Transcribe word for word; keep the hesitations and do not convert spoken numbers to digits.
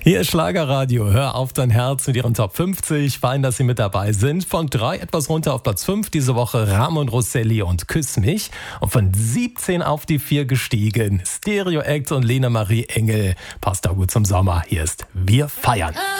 Hier ist Schlagerradio. Hör auf dein Herz mit ihren Top fünfzig. Fein, dass Sie mit dabei sind. Von drei etwas runter auf Platz fünf diese Woche Ramon Rosselli und Küss mich. Und von siebzehn auf die vier gestiegen Stereo Act und Lena Marie Engel. Passt auch gut zum Sommer. Hier ist Wir feiern.